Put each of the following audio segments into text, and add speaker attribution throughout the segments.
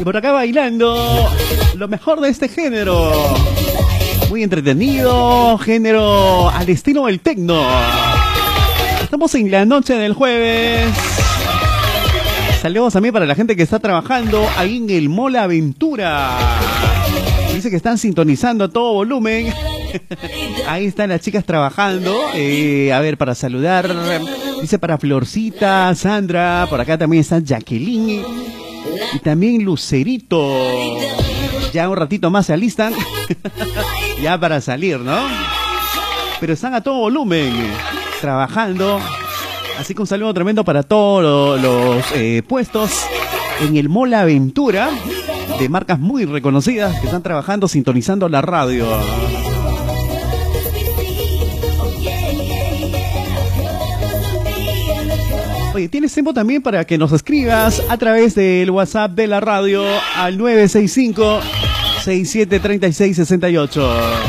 Speaker 1: Y por acá bailando lo mejor de este género. Muy entretenido, género al estilo del tecno. Estamos en la noche del jueves. Saludos también para la gente que está trabajando ahí en el Mall Aventura. Dice que están sintonizando a todo volumen. Ahí están las chicas trabajando. A ver, para saludar. Dice para Florcita, Sandra. Por acá también está Jacqueline. Y también Lucerito. Ya un ratito más se alistan. Ya para salir, ¿no? Pero están a todo volumen trabajando. Así que un saludo tremendo para todos los puestos en el Mall Aventura, de marcas muy reconocidas que están trabajando, sintonizando la radio. Oye, tienes tiempo también para que nos escribas a través del WhatsApp de la radio al 965-673668.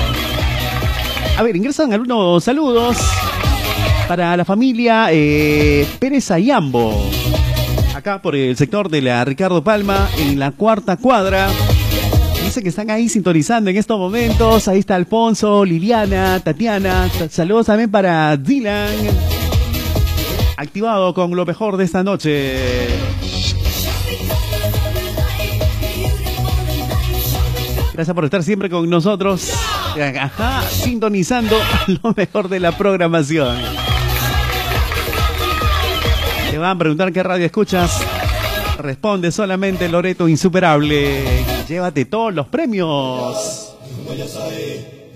Speaker 1: A ver, ingresan algunos saludos para la familia Pérez Ayambo, acá por el sector de la Ricardo Palma, en la cuarta cuadra. Dice que están ahí sintonizando en estos momentos. Ahí está Alfonso, Liliana, Tatiana. Saludos también para Dylan, activado con lo mejor de esta noche. Gracias por estar siempre con nosotros. Ajá, sintonizando lo mejor de la programación. Te van a preguntar qué radio escuchas. Responde solamente Loreto Insuperable. Llévate todos los premios.